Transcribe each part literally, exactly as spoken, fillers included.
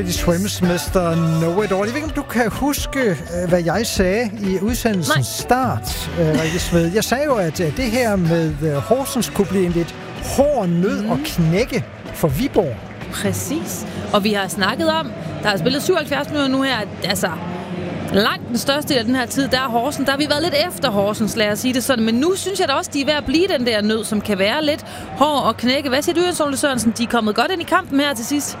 Swims, mister Know It All. Jeg ved ikke, om du kan huske, hvad jeg sagde i udsendelsens start, Rikke Sved. Jeg sagde jo, at det her med Horsens kunne blive en lidt hård nød mm. og knække for Viborg. Præcis. Og vi har snakket om, der er spillet syvoghalvfjerds minutter nu her, altså langt den største del af den her tid, der er Horsens. Der har vi været lidt efter Horsens, lad os sige det sådan. Men nu synes jeg da også, de er ved at blive den der nød, som kan være lidt hård og knække. Hvad siger du, Jens Ole Sørensen? De er kommet godt ind i kampen her til sidst.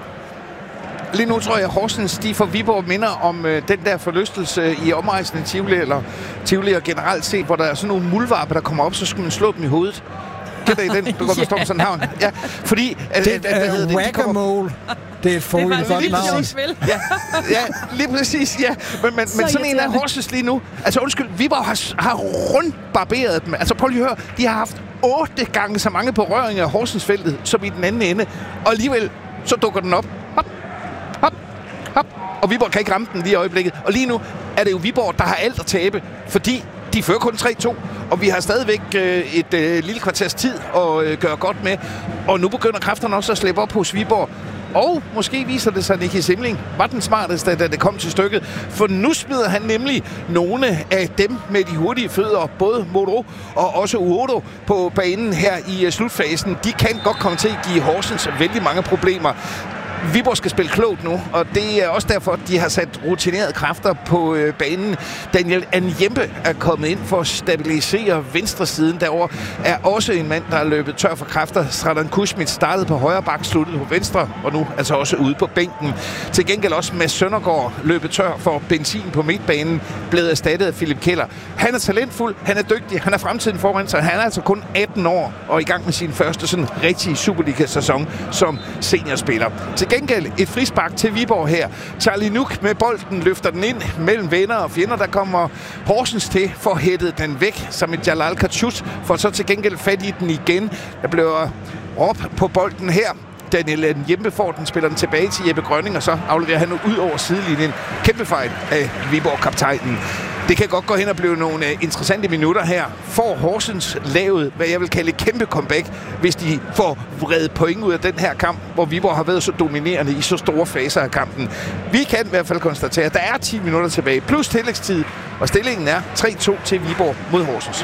Lige nu tror jeg, at Horsens, de for Viborg minder om øh, den der forlystelse i omrejsende Tivoli, eller Tivoli og generelt set, hvor der er sådan nogle muldvarper, der kommer op, så skal man slå dem i hovedet. Kender I den? Du går med stå på sådan en havn. Ja, fordi... Det er whack-a-mole. Det er et fåligt godt navn. Ja, ja, lige præcis, ja. Men, men, men sådan en af Horsens lige nu. Altså undskyld, Viborg har, har rundbarberet dem. Altså prøv lige at høre, de har haft otte gange så mange berøringer af Horsensfeltet, som i den anden ende. Og alligevel, så dukker den op. Hop, hop, hop. Og Viborg kan ikke ramme den lige i øjeblikket. Og lige nu er det jo Viborg, der har alt at tabe, fordi de fører kun tre to, og vi har stadigvæk øh, et øh, lille kvarters tid at øh, gøre godt med. Og nu begynder kræfterne også at slippe op hos Viborg. Og måske viser det sig, at Nicky Simling var den smarteste, da det kom til stykket. For nu smider han nemlig nogle af dem med de hurtige fødder, både Moro og også Uodo, på banen her i uh, slutfasen. De kan godt komme til at give Horsens vældig mange problemer. Viborg skal spille klogt nu, og det er også derfor, at de har sat rutinerede kræfter på øh, banen. Daniel Anjempe er kommet ind for at stabilisere venstre siden. Derovre er også en mand, der er løbet tør for kræfter. Stradan Kuschmidt startede på højre bak, sluttede på venstre, og nu altså også ude på bænken. Til gengæld også Mads Søndergaard løbet tør for benzin på midtbanen, blevet erstattet af Philip Keller. Han er talentfuld, han er dygtig, han er fremtiden foran sig. Han er altså kun atten år og i gang med sin første sådan rigtige Superliga-sæson som seniorspiller. Til gengæld et frispark til Viborg her. Charlie Nuk med bolden løfter den ind mellem venner og fjender. Der kommer Horsens til for at hætte den væk som et Jalal Kachut, for så til gengæld fat i den igen. Der bliver råb på bolden her. Daniel Njempe får den, spiller den tilbage til Jeppe Grønning, og så afleverer han ud over sidelinjen. Kæmpe fejl af Viborg-kaptajnen. Det kan godt gå hen og blive nogle uh, interessante minutter her. Får Horsens lavet, hvad jeg vil kalde et kæmpe comeback, hvis de får vredet point ud af den her kamp, hvor Viborg har været så dominerende i så store faser af kampen. Vi kan i hvert fald konstatere, at der er ti minutter tilbage, plus tillægstid, og stillingen er tre to til Viborg mod Horsens.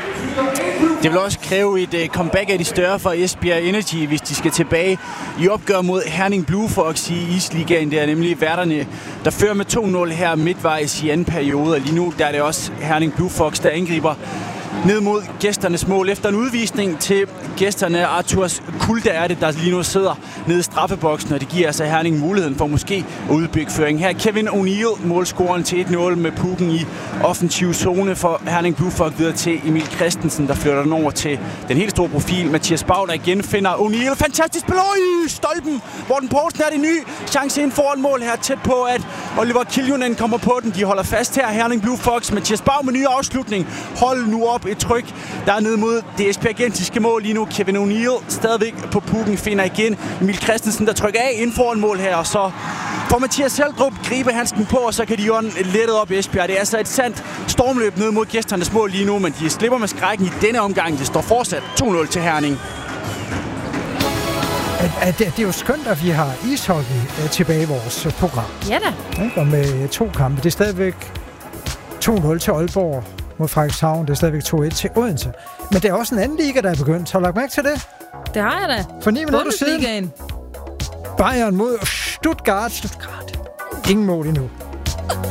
Det vil også kræve et uh, comeback af de større for Esbjerg Energy, hvis de skal tilbage i opgør mod Herning Blue Fox i Isligaen. Det er nemlig værterne, der fører med to nul her midtvejs i anden periode, og lige nu der er det også Herning Blue Fox, der angriber ned mod gæsternes mål efter en udvisning til gæsterne. Arthurs Kulda er det, der lige nu sidder nede i straffeboksen, og det giver altså Herning muligheden for måske at udbygge føring. Her Kevin O'Neill, målscoren til et nul med pucken i offensiv zone for Herning Blue Fox, videre til Emil Christensen, der flytter den over til den helt store profil. Mathias Bag, der igen finder O'Neill. Fantastisk spil i stolpen. Morten Poulsen er det nye chance ind foran mål her, tæt på at Oliver Kiljunen kommer på den. De holder fast her, Herning Blue Fox. Mathias Bag med ny afslutning. Hold nu op et tryk, der er ned mod det esbjergensiske mål lige nu. Kevin O'Neill stadigvæk på pucken, finder igen Emil Christensen, der trykker af ind foran mål her, og så får Mathias Heldrup gribe handsken på, og så kan de jo lettet op Esbjerg. Det er altså et sandt stormløb ned mod gæsternes mål lige nu, men de slipper med skrækken i denne omgang. Det står fortsat to nul til Herning. Det, det er jo skønt, at vi har ishockey tilbage i vores program. Ja da. Og med to kampe. Det er stadigvæk to nul til Aalborg mod Frederikshavn. Det er stadigvæk to et til Odense. Men det er også en anden liga, der er begyndt. Har du lagt mærke til det? Det har jeg da. For ni minutter siden. Bayern mod Stuttgart. Stuttgart. Ingen mål endnu.